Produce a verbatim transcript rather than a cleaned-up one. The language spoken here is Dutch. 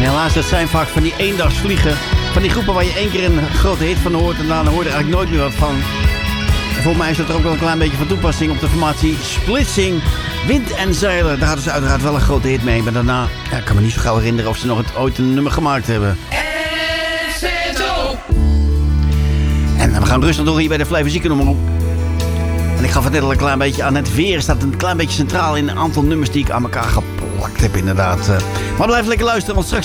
Helaas, dat zijn vaak van die eendagsvliegen. Van die groepen waar je één keer een grote hit van hoort en daarna hoor je er eigenlijk nooit meer wat van. En volgens mij is dat er ook wel een klein beetje van toepassing op de formatie Splitsing. Wind en Zeilen, daar hadden ze uiteraard wel een grote hit mee. Maar daarna, ja, ik kan me niet zo gauw herinneren of ze nog het, ooit een nummer gemaakt hebben. En we gaan rustig door hier bij de Fly Muziekenomroep. En ik gaf het net al een klein beetje aan. Het weer staat een klein beetje centraal in een aantal nummers die ik aan elkaar geplakt heb inderdaad. Maar blijf lekker luisteren, want straks